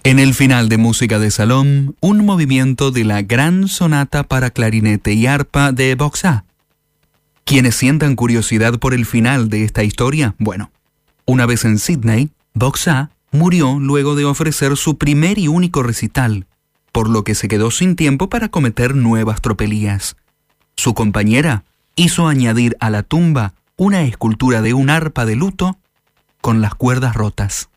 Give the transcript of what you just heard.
En el final de Música de Salón, un movimiento de la gran sonata para clarinete y arpa de Boxá. ¿Quienes sientan curiosidad por el final de esta historia? Bueno, una vez en Sydney, Boxá murió luego de ofrecer su primer y único recital, por lo que se quedó sin tiempo para cometer nuevas tropelías. Su compañera hizo añadir a la tumba una escultura de un arpa de luto con las cuerdas rotas.